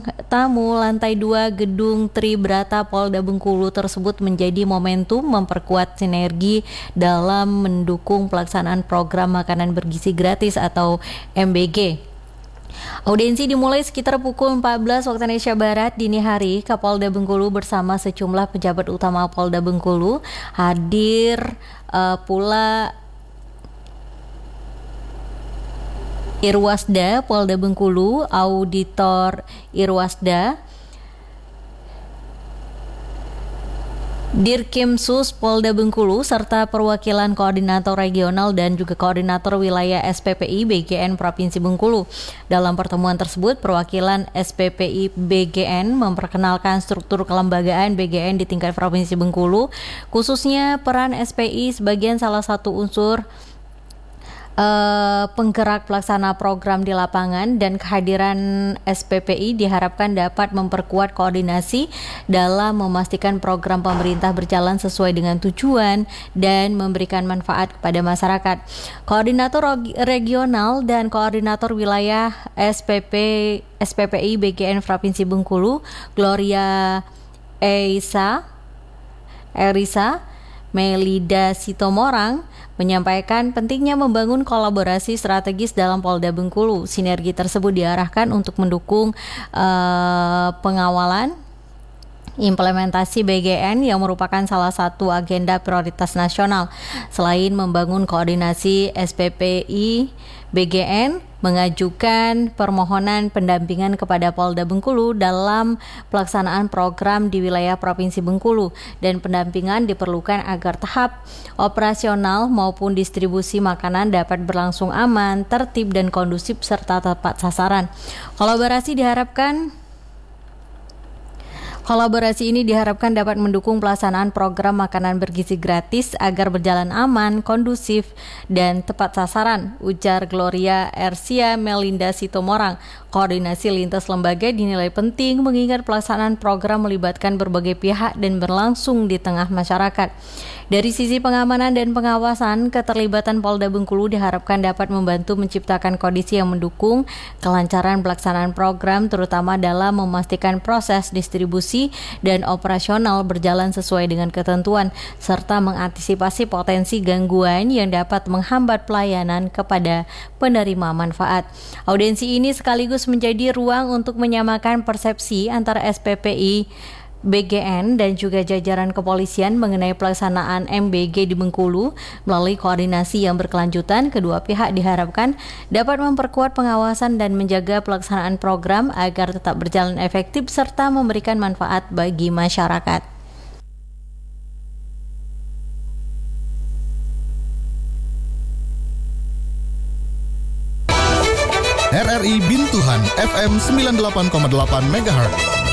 tamu lantai 2 Gedung Tribrata Polda Bengkulu tersebut menjadi momentum memperkuat sinergi dalam mendukung pelaksanaan program makanan bergizi gratis atau MBG. Audiensi dimulai sekitar pukul 14 waktu Indonesia Barat dini hari. Kapolda Bengkulu bersama sejumlah pejabat utama Polda Bengkulu hadir pula Irwasda Polda Bengkulu, Auditor Irwasda, Dirkrimsus Polda Bengkulu, serta perwakilan koordinator regional dan juga koordinator wilayah SPPI BGN Provinsi Bengkulu. Dalam pertemuan tersebut, perwakilan SPPI BGN memperkenalkan struktur kelembagaan BGN di tingkat Provinsi Bengkulu, khususnya peran SPI sebagai salah satu unsur penggerak pelaksana program di lapangan, dan kehadiran SPPI diharapkan dapat memperkuat koordinasi dalam memastikan program pemerintah berjalan sesuai dengan tujuan dan memberikan manfaat kepada masyarakat. Koordinator regional dan koordinator wilayah SPPI BGN Provinsi Bengkulu, Gloria Erisa Melida Sitomorang, menyampaikan pentingnya membangun kolaborasi strategis dalam Polda Bengkulu. Sinergi tersebut diarahkan untuk mendukung pengawalan implementasi BGN yang merupakan salah satu agenda prioritas nasional. Selain membangun koordinasi, SPPI BGN mengajukan permohonan pendampingan kepada Polda Bengkulu dalam pelaksanaan program di wilayah Provinsi Bengkulu, dan pendampingan diperlukan agar tahap operasional maupun distribusi makanan dapat berlangsung aman, tertib dan kondusif serta tepat sasaran. Kolaborasi ini diharapkan dapat mendukung pelaksanaan program makanan bergizi gratis agar berjalan aman, kondusif, dan tepat sasaran, ujar Gloria Ersia Melinda Sitomorang. Koordinasi lintas lembaga dinilai penting mengingat pelaksanaan program melibatkan berbagai pihak dan berlangsung di tengah masyarakat. Dari sisi pengamanan dan pengawasan, keterlibatan Polda Bengkulu diharapkan dapat membantu menciptakan kondisi yang mendukung kelancaran pelaksanaan program, terutama dalam memastikan proses distribusi dan operasional berjalan sesuai dengan ketentuan, serta mengantisipasi potensi gangguan yang dapat menghambat pelayanan kepada penerima manfaat. Audiensi ini sekaligus menjadi ruang untuk menyamakan persepsi antara SPPI BGN dan juga jajaran kepolisian mengenai pelaksanaan MBG di Bengkulu. Melalui koordinasi yang berkelanjutan, kedua pihak diharapkan dapat memperkuat pengawasan dan menjaga pelaksanaan program agar tetap berjalan efektif serta memberikan manfaat bagi masyarakat. RRI Bintuhan FM 98,8 MHz.